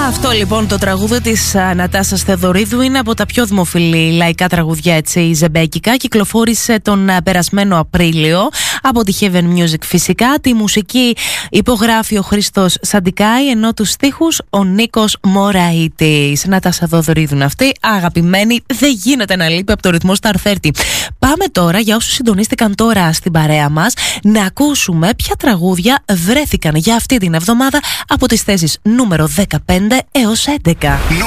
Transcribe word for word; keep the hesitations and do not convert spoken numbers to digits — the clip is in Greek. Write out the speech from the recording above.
Αυτό λοιπόν το τραγούδι της Νατάσας Θεοδωρίδου είναι από τα πιο δημοφιλή λαϊκά τραγουδιά, έτσι, ζεμπέκικα. Κυκλοφόρησε τον περασμένο Απρίλιο από τη Heaven Music φυσικά. Τη μουσική υπογράφει ο Χρήστος Σαντικάη, ενώ τους στίχους ο Νίκος Μωραΐτης. Νατάσα Θεοδωρίδου είναι αυτή, αγαπημένη, δεν γίνεται να λείπει από το ρυθμό Star τριάντα. Πάμε τώρα, για όσους συντονίστηκαν τώρα στην παρέα μας, να ακούσουμε ποια τραγούδια βρέθηκαν για αυτή την εβδομάδα από τις θέσεις νούμερο δεκαπέντε έως έντεκα.